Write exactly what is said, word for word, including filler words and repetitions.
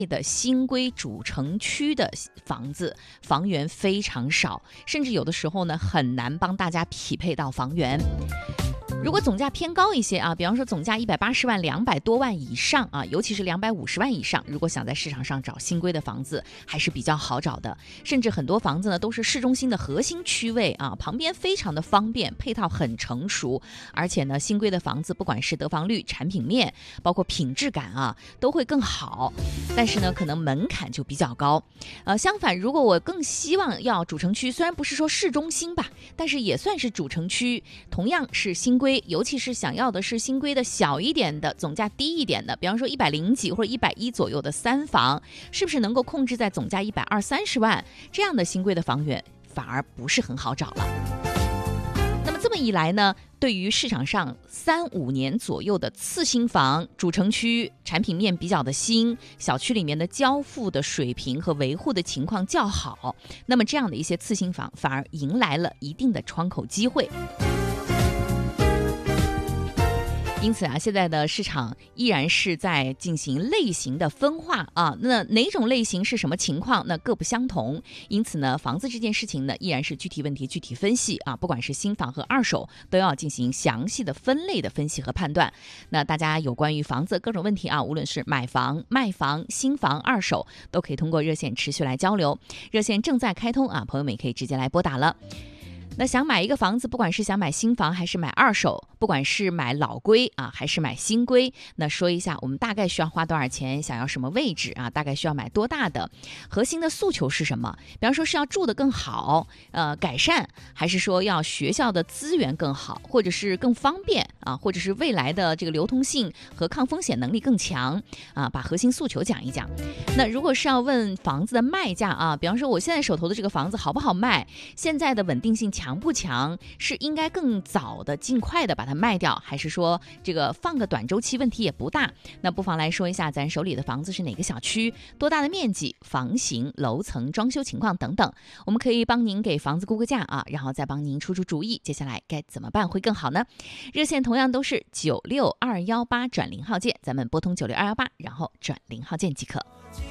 的新规主城区的房子房源非常少，甚至有的时候呢很难帮大家匹配到房源。如果总价偏高一些啊，比方说总价一百八十万、两百多万以上啊，尤其是两百五十万以上，如果想在市场上找新规的房子，还是比较好找的。甚至很多房子呢都是市中心的核心区位啊，旁边非常的方便，配套很成熟，而且呢，新规的房子不管是得房率、产品面，包括品质感啊，都会更好。但是呢，可能门槛就比较高。呃，相反，如果我更希望要主城区，虽然不是说市中心吧，但是也算是主城区，同样是新规。尤其是想要的是新规的小一点的，总价低一点的，比方说一百零几或者一百一左右的三房，是不是能够控制在总价一百二三十万这样的新规的房源，反而不是很好找了。那么这么一来呢，对于市场上三五年左右的次新房，主城区产品面比较的新，小区里面的交付的水平和维护的情况较好，那么这样的一些次新房反而迎来了一定的窗口机会。因此啊，现在的市场依然是在进行类型的分化啊。那哪种类型是什么情况？那各不相同。因此呢，房子这件事情呢，依然是具体问题具体分析啊。不管是新房和二手，都要进行详细的分类的分析和判断。那大家有关于房子各种问题啊，无论是买房、卖房、新房、二手，都可以通过热线持续来交流。热线正在开通啊，朋友们也可以直接来拨打了。那想买一个房子，不管是想买新房还是买二手，不管是买老规啊还是买新规，那说一下我们大概需要花多少钱，想要什么位置啊，大概需要买多大的，核心的诉求是什么？比方说是要住得更好，呃，改善，还是说要学校的资源更好，或者是更方便啊，或者是未来的这个流通性和抗风险能力更强啊，把核心诉求讲一讲。那如果是要问房子的卖价啊，比方说我现在手头的这个房子好不好卖，现在的稳定性强不强，是应该更早的尽快的把它卖掉，还是说这个放个短周期问题也不大？那不妨来说一下咱手里的房子是哪个小区，多大的面积，房型、楼层、装修情况等等，我们可以帮您给房子估个价啊，然后再帮您出出主意，接下来该怎么办会更好呢？热线同样都是九六二幺八转零号键，咱们拨通九六二幺八，然后转零号键即可。